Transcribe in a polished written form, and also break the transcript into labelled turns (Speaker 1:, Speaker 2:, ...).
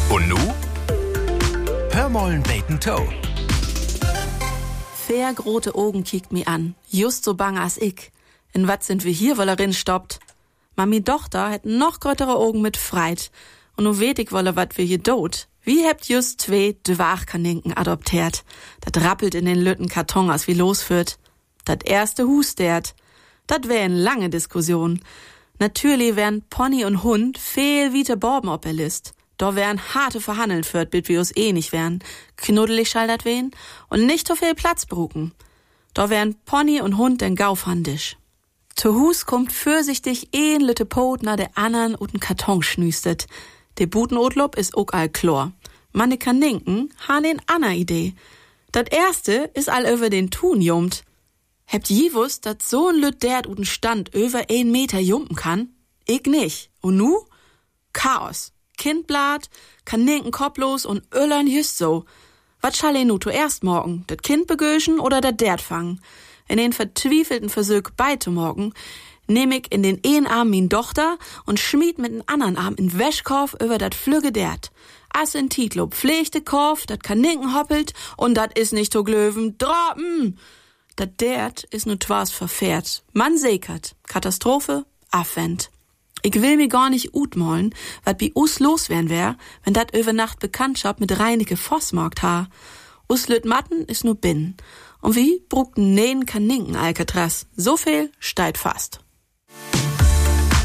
Speaker 1: Und nu? Hör mollen beten Toe.
Speaker 2: Fair grote Augen kiekt mi an, just so bang as ich. In wat sind wir hier, weil erin stoppt? Mami Tochter hat noch grötere Augen mit Freit. Und nu weet ich wolle, wat wir hier dot. Wie hebt just 2 Dwarchkaninken adoptiert? Dat rappelt in den lütten Karton, as wie losführt. Dat erste hustert. Dat wär eine lange Diskussion. Natürlich wären Pony und Hund viel wieder Borben op der List. Da wären harte Verhandeln führt, bis wir uns nicht wären. Knuddelig schall dat wen und nicht so viel Platz bruken. Da wären Pony und Hund den Gaufhandisch. Zu Hus kommt fürsichtig lütte Pot na der andern und den Karton schnüstet. De Butenotlob is ook all chlor. Manne Kaninken han en anna Idee. Dat erste is all über den Thun jummt. Hebt je wusst, dat so ein Lüt dert uten Stand über 1 Meter jumpen kann? Ich nicht. Und nu? Chaos. Kindblat, Kaninken kopflos und Öllern just so. Wat schall nu zuerst morgen? Dat Kind begöschen oder dat dert fangen? In den vertwiefelten Versuch beizumogen, nehm ich in den einen Arm min Tochter und schmied mit den anderen Arm in Wäschkorf über dat Flügge dert. As in Titlo pflegte Korf, dat Kaninken hoppelt und dat is nicht to glöwen, droppen! Dat dert is nu twas verfährt. Man sekert. Katastrophe, Affent. Ich will mir gar nicht utmollen, wat bi us los wär, wenn dat über Nacht Bekanntschaft mit Reineke Vossmarkt ha. Us lüt Matten is nu binnen. Und wie bruckten nähen Kaninken Alcatraz? So viel steigt fast.